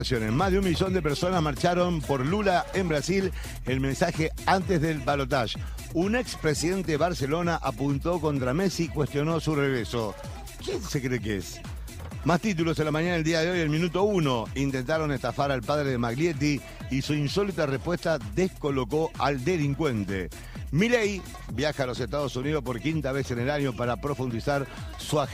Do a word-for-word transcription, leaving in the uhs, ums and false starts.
Más de un millón de personas marcharon por Lula en Brasil, el mensaje antes del balotaje. Un expresidente de Barcelona apuntó contra Messi y cuestionó su regreso. ¿Quién se cree que es? Más títulos en la mañana del día de hoy, el minuto uno. Intentaron estafar al padre de Maglietti y su insólita respuesta descolocó al delincuente. Milei viaja a los Estados Unidos por quinta vez en el año para profundizar su agenda.